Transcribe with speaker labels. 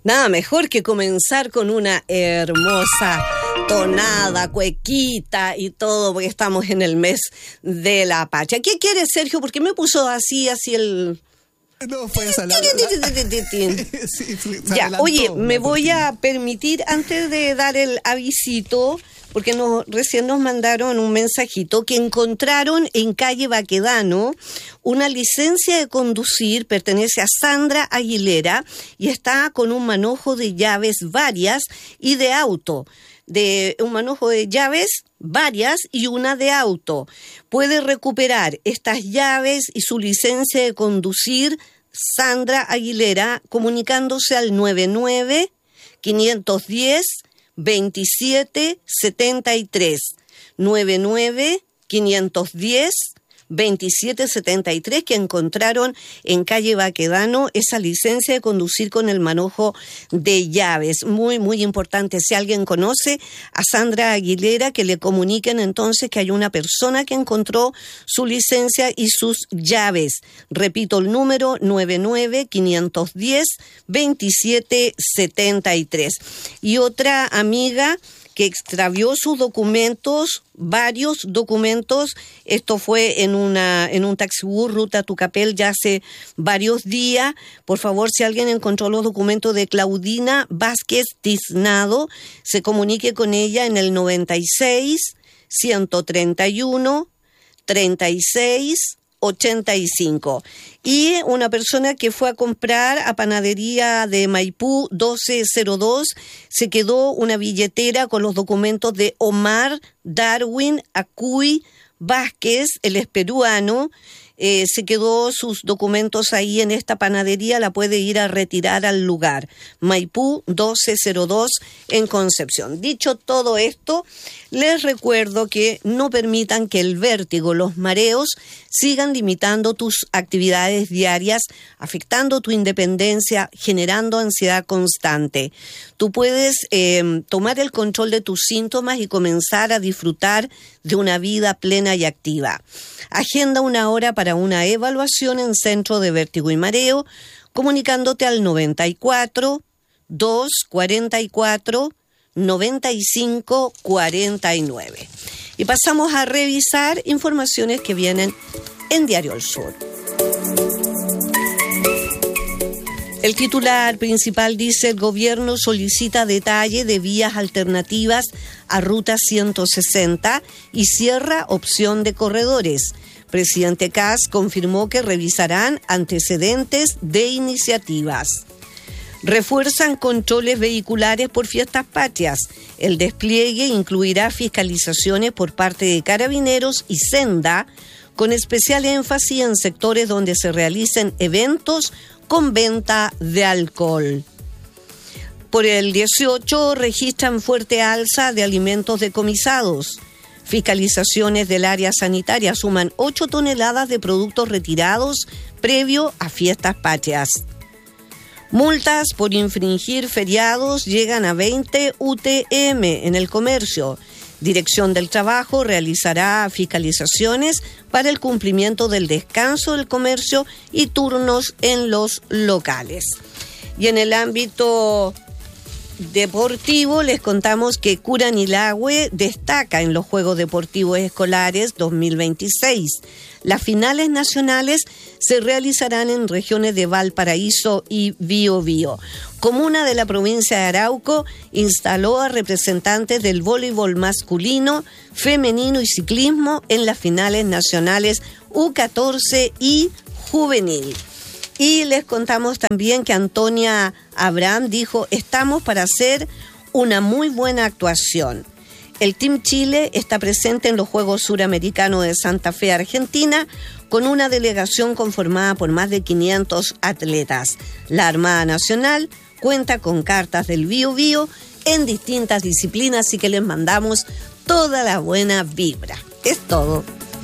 Speaker 1: Nada mejor que comenzar con una hermosa tonada, cuequita y todo, porque estamos en el mes de la Pacha. ¿Qué quieres, Sergio? ¿Por qué me puso así el...?
Speaker 2: No, fue esa la...
Speaker 1: Ya, oye, me voy a permitir, antes de dar el avisito, porque recién nos mandaron un mensajito que encontraron en calle Baquedano una licencia de conducir, pertenece a Sandra Aguilera y está con un manojo de llaves varias y de auto. De un manojo de llaves varias y una de auto. Puede recuperar estas llaves y su licencia de conducir Sandra Aguilera comunicándose al 99-510-2773. 99-510-2773, que encontraron en calle Baquedano esa licencia de conducir con el manojo de llaves. Muy, muy importante. Si alguien conoce a Sandra Aguilera, que le comuniquen entonces que hay una persona que encontró su licencia y sus llaves. Repito el número, 99-510-2773. Y otra amiga que extravió sus documentos, varios documentos. Esto fue en un taxibús ruta Tucapel ya hace varios días. Por favor, si alguien encontró los documentos de Claudina Vázquez Tiznado, se comunique con ella en el 96-131-36-85. Y una persona que fue a comprar a Panadería de Maipú 1202, se quedó una billetera con los documentos de Omar Darwin Acuy Vázquez, él es peruano. Se quedó sus documentos ahí en esta panadería, la puede ir a retirar al lugar. Maipú 1202 en Concepción. Dicho todo esto, les recuerdo que no permitan que el vértigo, los mareos, sigan limitando tus actividades diarias, afectando tu independencia, generando ansiedad constante. Tú puedes tomar el control de tus síntomas y comenzar a disfrutar de una vida plena y activa. Agenda una hora para una evaluación en Centro de Vértigo y Mareo, comunicándote al 94 244 95 49. Y pasamos a revisar informaciones que vienen en Diario El Sur. El titular principal dice: el gobierno solicita detalle de vías alternativas a Ruta 160 y cierra opción de corredores. Presidente Kast confirmó que revisarán antecedentes de iniciativas. Refuerzan controles vehiculares por fiestas patrias. El despliegue incluirá fiscalizaciones por parte de Carabineros y Senda, con especial énfasis en sectores donde se realicen eventos con venta de alcohol. Por el 18 registran fuerte alza de alimentos decomisados. Fiscalizaciones del área sanitaria suman 8 toneladas de productos retirados previo a fiestas patrias. Multas por infringir feriados llegan a 20 UTM en el comercio. Dirección del Trabajo realizará fiscalizaciones para el cumplimiento del descanso del comercio y turnos en los locales. Y en el ámbito deportivo les contamos que Curanilahue destaca en los Juegos Deportivos Escolares 2026. Las finales nacionales se realizarán en regiones de Valparaíso y Biobío. Comuna de la provincia de Arauco instaló a representantes del voleibol masculino, femenino y ciclismo en las finales nacionales U14 y juvenil. Y les contamos también que Antonia Abraham dijo: estamos para hacer una muy buena actuación. El Team Chile está presente en los Juegos Suramericanos de Santa Fe, Argentina, con una delegación conformada por más de 500 atletas. La Armada Nacional cuenta con cartas del Biobío en distintas disciplinas, así que les mandamos toda la buena vibra. Es todo.